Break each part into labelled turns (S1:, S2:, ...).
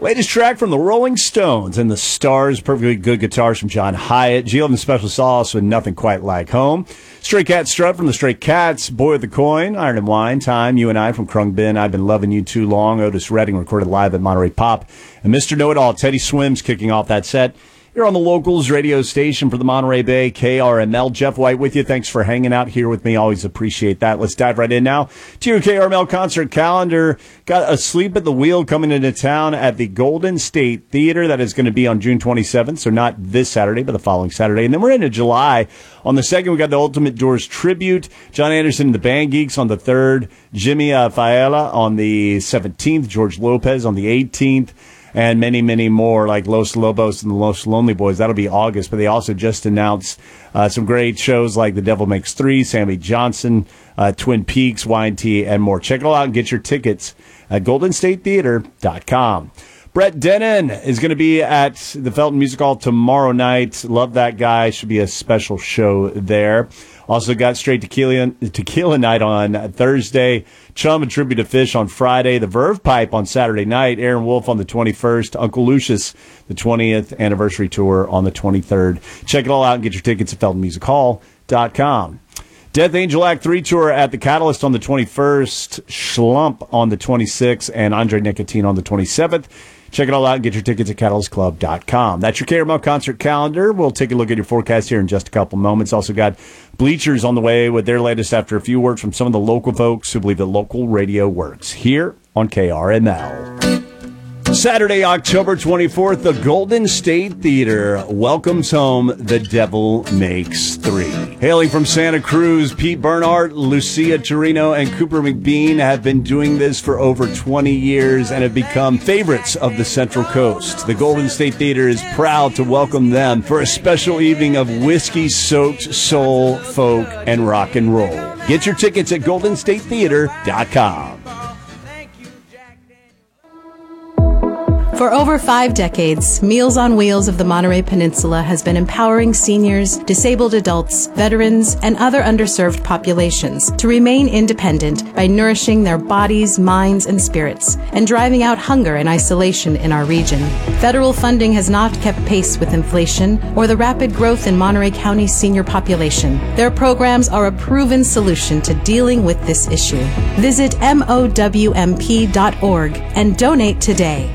S1: Latest track from the Rolling Stones and the Stars. Perfectly good guitars from John Hyatt. G11 Special Sauce with Nothing Quite Like Home. Stray Cat Strut from the Stray Cats. Boy with the Coin. Iron and Wine. Time. You and I from Krungbin. I've Been Loving You Too Long. Otis Redding recorded live at Monterey Pop. And Mr. Know-It-All, Teddy Swims kicking off that set. You're on the Locals radio station for the Monterey Bay, KRML. Jeff White with you. Thanks for hanging out here with me. Always appreciate that. Let's dive right in now to your KRML concert calendar. Got Asleep at the Wheel coming into town at the Golden State Theater. That is going to be on June 27th, so not this Saturday, but the following Saturday. And then we're into July. On the 2nd, we got the Ultimate Doors Tribute. John Anderson and the Band Geeks on the 3rd. Jimmy Faella on the 17th. George Lopez on the 18th. And many, many more like Los Lobos and the Los Lonely Boys. That'll be August. But they also just announced some great shows like The Devil Makes Three, Sammy Johnson, Twin Peaks, Y&T, and more. Check it all out and get your tickets at goldenstatetheater.com. Brett Dennen is going to be at the Felton Music Hall tomorrow night. Love that guy. Should be a special show there. Also got Straight Tequila Night on Thursday. Chum, a tribute to Fish on Friday. The Verve Pipe on Saturday night. Aaron Wolf on the 21st. Uncle Lucius, the 20th anniversary tour on the 23rd. Check it all out and get your tickets at FeltonMusicHall.com. Death Angel Act 3 tour at the Catalyst on the 21st. Schlump on the 26th. And Andre Nicotine on the 27th. Check it all out and get your tickets at CatalystClub.com. That's your KRML concert calendar. We'll take a look at your forecast here in just a couple moments. Also got Bleachers on the way with their latest after a few words from some of the local folks who believe that local radio works here on KRML. Saturday, October 24th, the Golden State Theater welcomes home The Devil Makes Three. Hailing from Santa Cruz, Pete Bernhardt, Lucia Torino, and Cooper McBean have been doing this for over 20 years and have become favorites of the Central Coast. The Golden State Theater is proud to welcome them for a special evening of whiskey-soaked soul, folk, and rock and roll. Get your tickets at goldenstatetheater.com.
S2: For over 5 decades, Meals on Wheels of the Monterey Peninsula has been empowering seniors, disabled adults, veterans, and other underserved populations to remain independent by nourishing their bodies, minds, and spirits, and driving out hunger and isolation in our region. Federal funding has not kept pace with inflation or the rapid growth in Monterey County's senior population. Their programs are a proven solution to dealing with this issue. Visit MOWMP.org and donate today.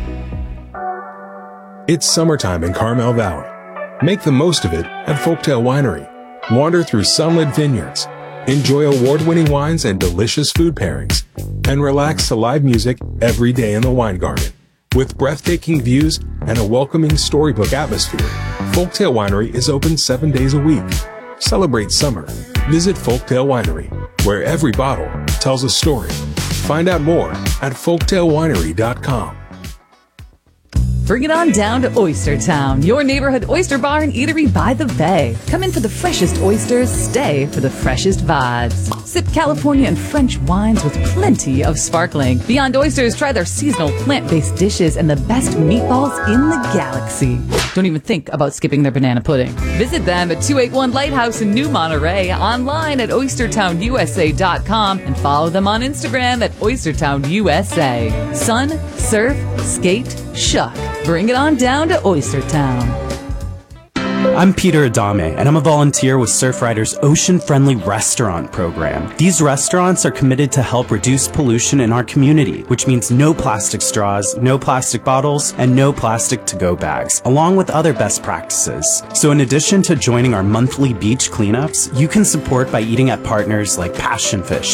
S3: It's summertime in Carmel Valley. Make the most of it at Folktale Winery. Wander through sunlit vineyards, enjoy award-winning wines and delicious food pairings, and relax to live music every day in the wine garden. With breathtaking views and a welcoming storybook atmosphere, Folktale Winery is open 7 days a week. Celebrate summer. Visit Folktale Winery, where every bottle tells a story. Find out more at folktalewinery.com.
S4: Bring it on down to Oyster Town, your neighborhood oyster bar and eatery by the bay. Come in for the freshest oysters, stay for the freshest vibes. Sip California and French wines with plenty of sparkling. Beyond Oysters, try their seasonal plant-based dishes and the best meatballs in the galaxy. Don't even think about skipping their banana pudding. Visit them at 281 Lighthouse in New Monterey, online at oystertownusa.com, and follow them on Instagram at oystertownusa. Sun, surf, skate, shuck. Bring it on down to Oyster Town.
S5: I'm Peter Adame, and I'm a volunteer with Surfrider's Ocean Friendly Restaurant program. These restaurants are committed to help reduce pollution in our community, which means no plastic straws, no plastic bottles, and no plastic to-go bags, along with other best practices. So in addition to joining our monthly beach cleanups, you can support by eating at partners like Passion Fish,